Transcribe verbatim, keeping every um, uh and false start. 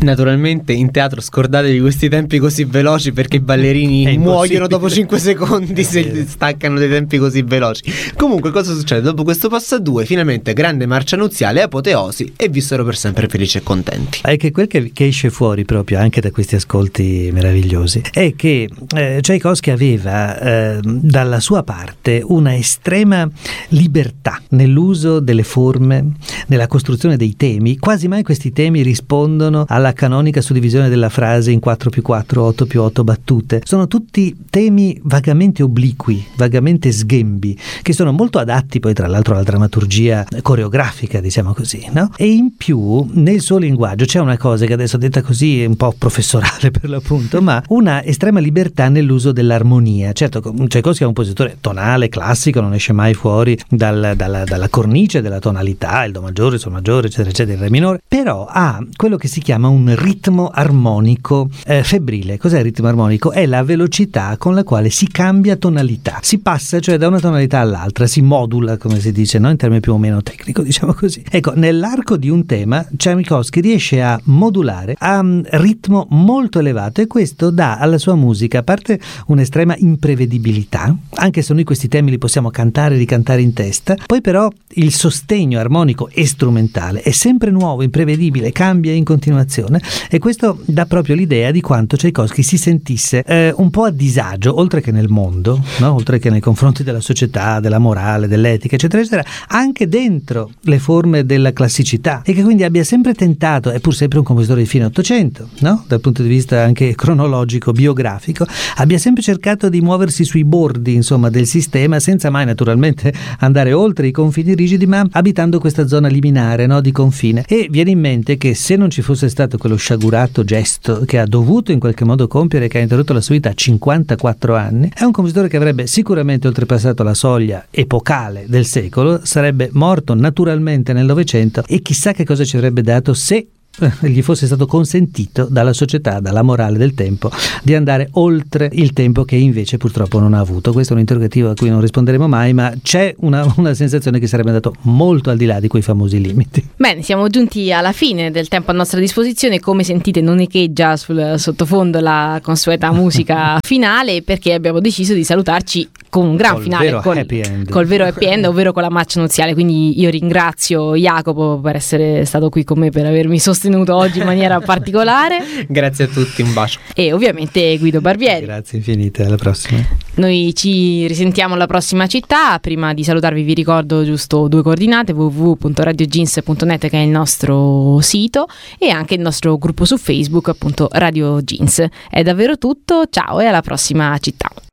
Naturalmente in teatro scordatevi questi tempi così veloci, perché i ballerini muoiono dopo cinque secondi se staccano dei tempi così veloci. Comunque cosa succede? Dopo questo passo a due, finalmente grande marcia nuziale, apoteosi, e vissero per sempre felici e contenti. È che quel che, che esce fuori proprio anche da questi ascolti meravigliosi è che eh, Tchaikovsky aveva eh, dalla sua parte una estrema libertà nell'uso delle forme, nella costruzione dei temi. Quasi mai questi temi rispondono alla canonica suddivisione della frase in quattro più quattro, otto più otto battute. Sono tutti temi vagamente obliqui, vagamente sghembi, che sono molto adatti poi tra l'altro alla drammaturgia coreografica, diciamo così, no? E in più nel suo linguaggio c'è una cosa che adesso detta così è un po' professorale per l'appunto, ma una estrema libertà nell'uso dell'armonia. Certo, Tchaikovsky è un compositore tonale, classico, non esce mai fuori dal, dalla, dalla cornice della tonalità, il do maggiore, il sol maggiore, eccetera eccetera, il re minore, però ha quello che si chiama un ritmo armonico eh, febbrile. Cos'è il ritmo armonico? È la velocità con la quale si cambia tonalità, si passa cioè da una tonalità all'altra, si modula, come si dice, no? In termini più o meno tecnico, diciamo così. Ecco, nell'arco di un tema Tchaikovsky riesce a modulare a um, ritmo molto elevato, e questo dà alla sua musica, a parte un'estrema imprevedibilità, anche se noi questi temi li possiamo cantare e ricantare in testa, poi però il sostegno armonico e strumentale è sempre nuovo, imprevedibile, cambia in continuazione, e questo dà proprio l'idea di quanto Tchaikovsky si sentisse eh, un po' a disagio, oltre che nel mondo, no? Oltre che nei confronti della società, della morale, dell'etica, eccetera eccetera, anche dentro le forme della classicità, e che quindi abbia sempre tentato, è pur sempre un compositore di fine Ottocento, no? Dal punto di vista anche cronologico, biografico, abbia sempre cercato di muoversi sui bordi, insomma, del sistema, senza mai naturalmente andare oltre i confini rigidi, ma abitando questa zona liminare, no? Di confine. E viene in mente che se non ci fosse stato quello sciagurato gesto che ha dovuto in qualche modo compiere, che ha interrotto la sua vita a cinquantaquattro anni, è un compositore che avrebbe sicuramente oltrepassato la soglia epocale del secolo, sarebbe morto naturalmente nel Novecento, e chissà che cosa ci avrebbe dato se gli fosse stato consentito dalla società, dalla morale del tempo, di andare oltre il tempo che invece purtroppo non ha avuto. Questo è un interrogativo a cui non risponderemo mai, ma c'è una, una sensazione che sarebbe andato molto al di là di quei famosi limiti. Bene, siamo giunti alla fine del tempo a nostra disposizione. Come sentite non echeggia sul sottofondo la consueta musica finale, perché abbiamo deciso di salutarci con un gran col finale, vero col, happy end. col vero happy end, ovvero con la marcia nuziale. Quindi io ringrazio Jacopo per essere stato qui con me, per avermi sostenuto oggi in maniera particolare. Grazie a tutti, un bacio. E ovviamente Guido Barbieri. Grazie infinite, alla prossima. Noi ci risentiamo alla prossima città. Prima di salutarvi vi ricordo giusto due coordinate: w w w punto radio jeans punto net, che è il nostro sito, e anche il nostro gruppo su Facebook, appunto Radio Jeans. È davvero tutto, ciao e alla prossima città.